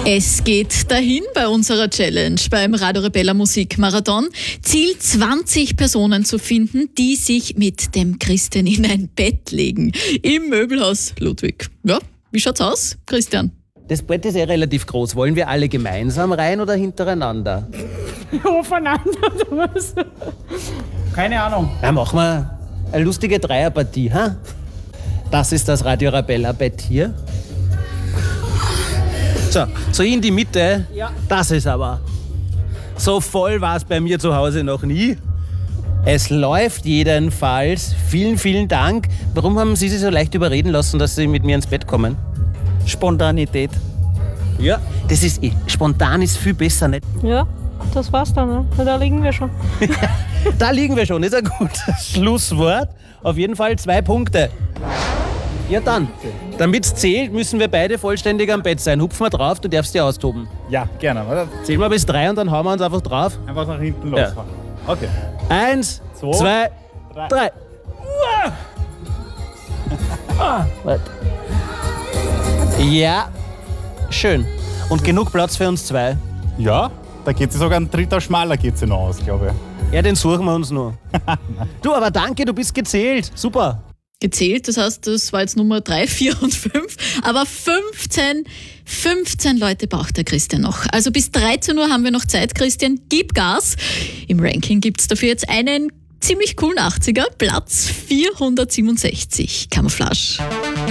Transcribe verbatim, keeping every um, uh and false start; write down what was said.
Es geht dahin bei unserer Challenge beim Radio Rebella Musikmarathon. Ziel zwanzig Personen zu finden, die sich mit dem Christian in ein Bett legen. Im Möbelhaus Ludwig. Ja, wie schaut's aus, Christian? Das Brett ist eh relativ groß. Wollen wir alle gemeinsam rein oder hintereinander? Aufeinander oder was? Keine Ahnung. Ja, machen wir eine lustige Dreierpartie, ha? Das ist das Radio Rebella Bett hier. So, so in die Mitte. Ja. Das ist aber. So voll war es bei mir zu Hause noch nie. Es läuft jedenfalls. Vielen, vielen Dank. Warum haben Sie sich so leicht überreden lassen, dass Sie mit mir ins Bett kommen? Spontanität. Ja, das ist eh. Spontan ist viel besser, nicht? Ja, das war's dann. Ne? Da liegen wir schon. Da liegen wir schon, ist ein gutes Schlusswort. Auf jeden Fall zwei Punkte. Ja dann, damit es zählt, müssen wir beide vollständig am Bett sein. Hupfen wir drauf, du darfst dich austoben. Ja, gerne. Oder? Zählen wir bis drei und dann hauen wir uns einfach drauf. Einfach nach hinten Ja. losfahren. Okay. Eins, So. zwei, Drei. drei. Ah, warte. Ja, schön. Und genug Platz für uns zwei. Ja, da geht sie sogar ein dritter schmaler geht sie noch aus, glaube ich. Ja, den suchen wir uns nur. Du, aber danke, du bist gezählt. Super. Gezählt, das heißt, das war jetzt Nummer drei, vier und fünf, aber fünfzehn, fünfzehn Leute braucht der Christian noch. Also bis dreizehn Uhr haben wir noch Zeit, Christian, gib Gas. Im Ranking gibt's dafür jetzt einen ziemlich coolen achtziger, Platz vierhundertsiebenundsechzig, Camouflage.